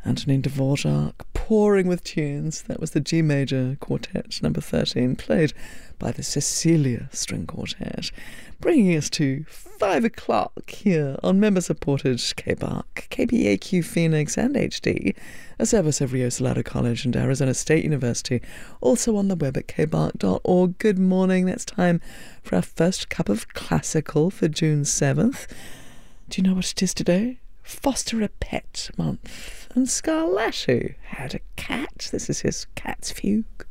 Antonin Dvorak pouring with tunes. That was the G major quartet number 13, played by the Cecilia String Quartet, bringing us to 5 o'clock here on member-supported KBARC, KBAQ Phoenix and HD, a service of Rio Salado College and Arizona State University, also on the web at kbark.org. Good morning. That's time for our first cup of classical for June 7th. Do you know what it is today? Foster a Pet Month. And Scarlatti had a cat. This is his Cat's Fugue.